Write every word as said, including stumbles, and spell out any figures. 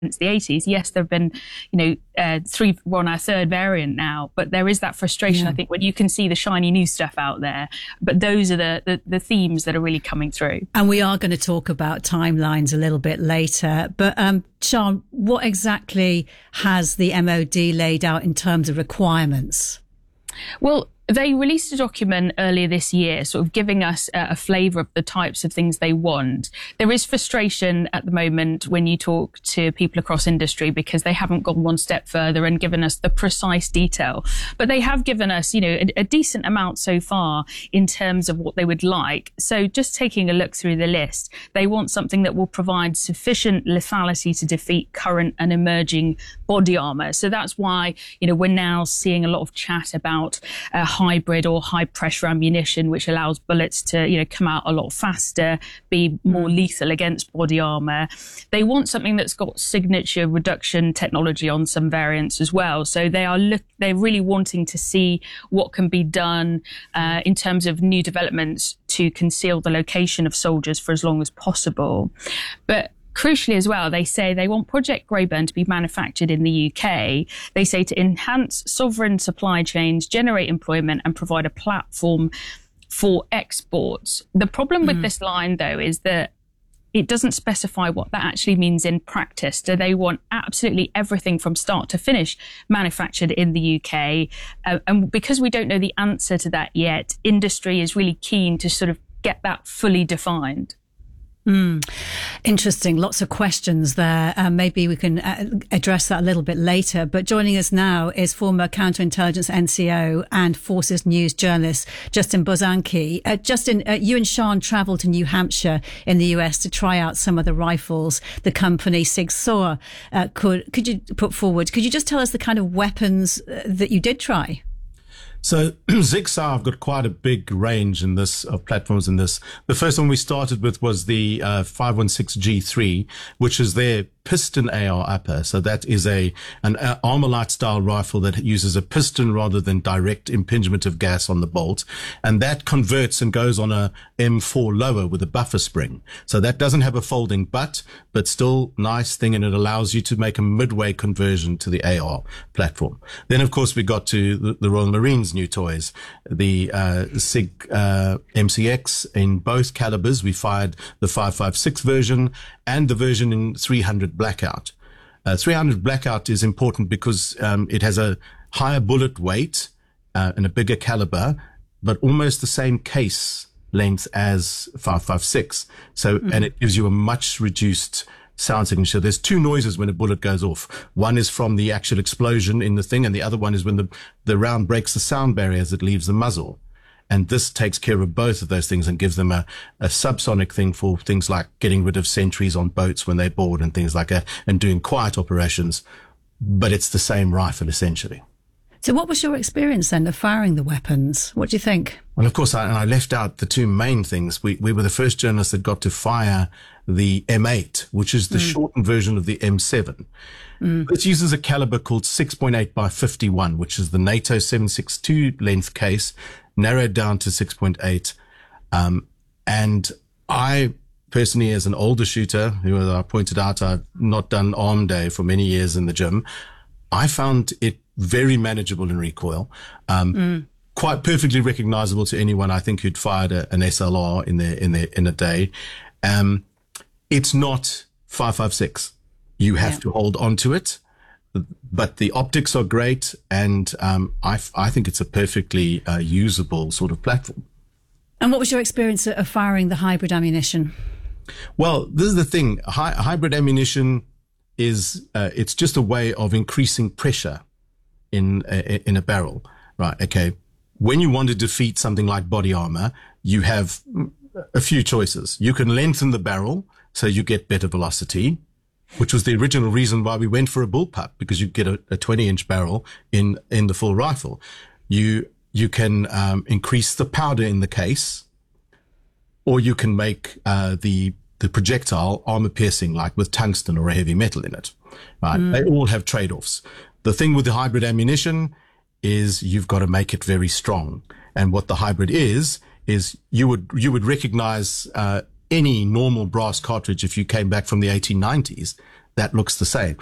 the eighties. Yes, there have been, you know, uh, three, we're on our third variant now, but there is that frustration, yeah. I think, when you can see the shiny new stuff out there. But those are the, the, the themes that are really coming through. And we are going to talk about timelines a little bit later. But, um, Sian, what exactly has the M O D laid out in terms of requirements? Well, they released a document earlier this year, sort of giving us a, a flavour of the types of things they want. There is frustration at the moment when you talk to people across industry because they haven't gone one step further and given us the precise detail. But they have given us, you know, a, a decent amount so far in terms of what they would like. So just taking a look through the list, they want something that will provide sufficient lethality to defeat current and emerging body armour. So that's why, you know, we're now seeing a lot of chat about uh, hybrid or high pressure ammunition, which allows bullets to, you know, come out a lot faster, be more lethal against body armor. They want something that's got signature reduction technology on some variants as well. So they are look, they're really wanting to see what can be done uh, in terms of new developments to conceal the location of soldiers for as long as possible. But crucially as well, they say they want Project Greyburn to be manufactured in the U K. They say to enhance sovereign supply chains, generate employment and provide a platform for exports. The problem with mm. this line, though, is that it doesn't specify what that actually means in practice. Do they want absolutely everything from start to finish manufactured in the U K? Uh, and because we don't know the answer to that yet, industry is really keen to sort of get that fully defined. Mm. Interesting. Lots of questions there. Uh, maybe we can uh, address that a little bit later. But joining us now is former counterintelligence N C O and Forces News journalist Justin Buzanki. Uh, Justin, uh, you and Sian travelled to New Hampshire in the U S to try out some of the rifles the company Sig Sauer uh, could could you put forward. Could you just tell us the kind of weapons uh, that you did try? So Sig Sauer have got quite a big range in this of platforms in this. The first one we started with was the uh, five one six G three, which is their piston A R upper. So that is a an Armalite style rifle that uses a piston rather than direct impingement of gas on the bolt, and that converts and goes on a M four lower with a buffer spring. So that doesn't have a folding butt, but still nice thing, and it allows you to make a midway conversion to the A R platform. Then of course we got to the, the Royal Marines new toys, the uh, Sig uh, M C X in both calibers. We fired the five five six version and the version in three hundred Blackout. Uh, three hundred Blackout is important because um, it has a higher bullet weight uh, and a bigger caliber, but almost the same case length as five five six. So, mm-hmm. and it gives you a much reduced sound signature. There's two noises when a bullet goes off. One is from the actual explosion in the thing, and the other one is when the, the round breaks the sound barrier as it leaves the muzzle. And this takes care of both of those things and gives them a, a subsonic thing for things like getting rid of sentries on boats when they're bored and things like that, and doing quiet operations. But it's the same rifle, essentially. So what was your experience then of firing the weapons? What do you think? Well, of course, I, and I left out the two main things. We, we were the first journalists that got to fire the M eight, which is the mm. shortened version of the M seven. Mm. It uses a caliber called six point eight by fifty-one, which is the NATO seven sixty-two length case, narrowed down to six point eight. Um, and I personally, as an older shooter, who, as I pointed out, I've not done arm day for many years in the gym, I found it very manageable in recoil, um, mm. quite perfectly recognizable to anyone, I think, who'd fired a, an S L R in their, in their, in a day. Um, it's not five five six. You have yeah. to hold on to it, but the optics are great. And, um, I, I think it's a perfectly uh, usable sort of platform. And what was your experience of firing the hybrid ammunition? Well, this is the thing. Hi- hybrid ammunition is, uh, it's just a way of increasing pressure in a, in a barrel, right? Okay. When you want to defeat something like body armor, you have a few choices. You can lengthen the barrel so you get better velocity, which was the original reason why we went for a bullpup, because you get a, a twenty inch barrel in, in the full rifle. You, you can, um, increase the powder in the case, or you can make, uh, the, the projectile armor piercing, like with tungsten or a heavy metal in it, right? Mm. They all have trade-offs. The thing with the hybrid ammunition is you've got to make it very strong. And what the hybrid is, is you would, you would recognize, uh, any normal brass cartridge if you came back from the eighteen nineties. that looks the same.